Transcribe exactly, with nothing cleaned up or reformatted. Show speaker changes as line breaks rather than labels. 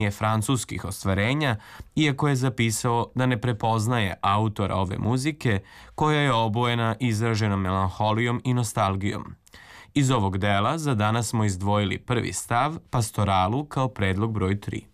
francuskih ostvarenja, iako je zapisao da ne prepoznaje autora ove muzike koja je obojena izraženom melanholijom i nostalgijom. Iz ovog dela za danas smo izdvojili prvi stav, Pastoralu, kao predlog broj tri.